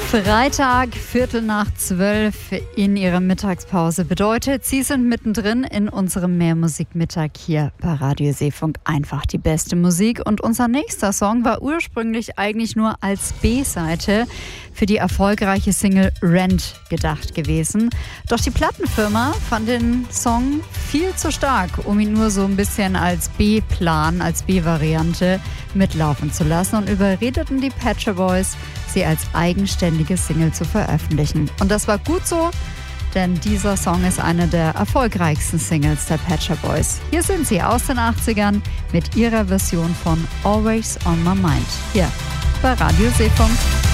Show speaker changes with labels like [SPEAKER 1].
[SPEAKER 1] Freitag, 11:45 in ihrer Mittagspause bedeutet, Sie sind mittendrin in unserem Mehrmusikmittag hier bei Radio Seefunk. Einfach die beste Musik. Und unser nächster Song war ursprünglich eigentlich nur als B-Seite für die erfolgreiche Single Rent gedacht gewesen. Doch die Plattenfirma fand den Song viel zu stark, um ihn nur so ein bisschen als B-Plan, als B-Variante mitlaufen zu lassen und überredeten die Pet Shop Boys, sie als eigenständige Single zu veröffentlichen. Und das war gut so, denn dieser Song ist eine der erfolgreichsten Singles der Pet Shop Boys. Hier sind sie aus den 80ern mit ihrer Version von Always on My Mind. Hier bei Radio Seefunk.